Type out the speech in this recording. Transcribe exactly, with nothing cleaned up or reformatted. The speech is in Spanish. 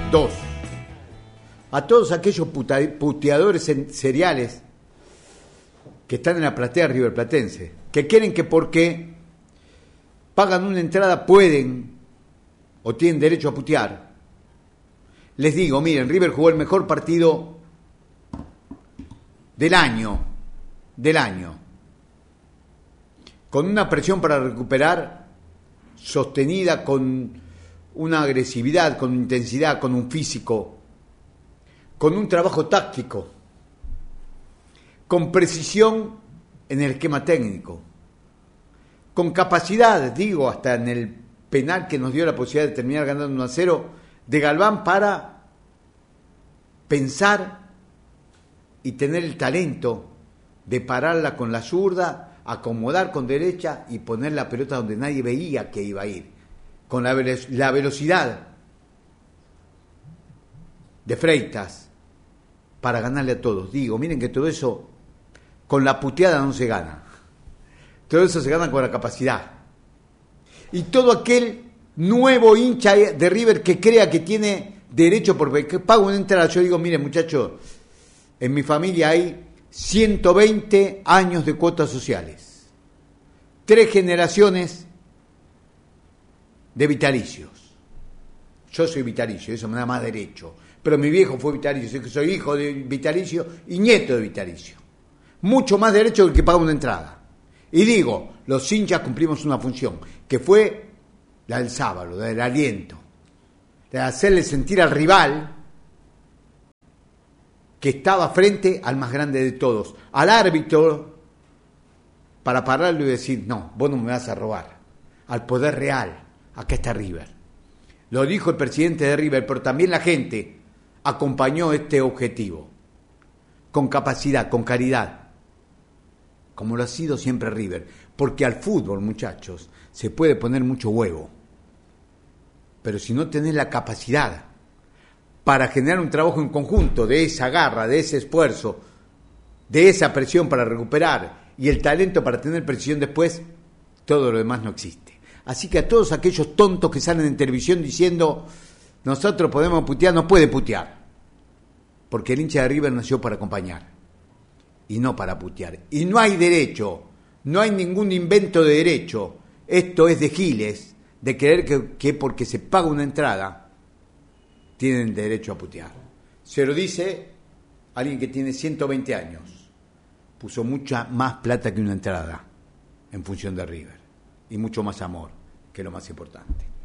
Dos, a todos aquellos puta, puteadores en, seriales que están en la platea River Platense, que quieren que porque pagan una entrada pueden o tienen derecho a putear. Les digo, miren, River jugó el mejor partido del año, del año, con una presión para recuperar sostenida, con una agresividad, con intensidad, con un físico, con un trabajo táctico, con precisión en el esquema técnico, con capacidad, digo, hasta en el penal que nos dio la posibilidad de terminar ganando uno a cero, de Galván para pensar y tener el talento de pararla con la zurda, acomodar con derecha y poner la pelota donde nadie veía que iba a ir, con la, velo- la velocidad de Freitas para ganarle a todos. Digo, miren que todo eso con la puteada no se gana, todo eso se gana con la capacidad. Y todo aquel nuevo hincha de River que crea que tiene derecho porque paga una entrada, yo digo, miren muchachos, en mi familia hay ciento veinte años de cuotas sociales, tres generaciones de vitalicios. Yo soy vitalicio, eso me da más derecho, pero mi viejo fue vitalicio, soy hijo de vitalicio y nieto de vitalicio, mucho más derecho que el que paga una entrada. Y digo, los hinchas cumplimos una función, que fue la del sábado, la del aliento, de hacerle sentir al rival que estaba frente al más grande de todos, al árbitro, para pararlo y decir, no, vos no me vas a robar, al poder real, acá está River. Lo dijo el presidente de River, pero también la gente acompañó este objetivo, con capacidad, con caridad, como lo ha sido siempre River, porque al fútbol, muchachos, se puede poner mucho huevo, pero si no tenés la capacidad para generar un trabajo en conjunto, de esa garra, de ese esfuerzo, de esa presión para recuperar y el talento para tener precisión después, todo lo demás no existe. Así que a todos aquellos tontos que salen en televisión diciendo nosotros podemos putear, no puede putear, porque el hincha de River nació para acompañar y no para putear. Y no hay derecho, no hay ningún invento de derecho, esto es de giles, de creer que, que porque se paga una entrada tienen derecho a putear. Se lo dice alguien que tiene ciento veinte años, puso mucha más plata que una entrada en función de River y mucho más amor, que es lo más importante.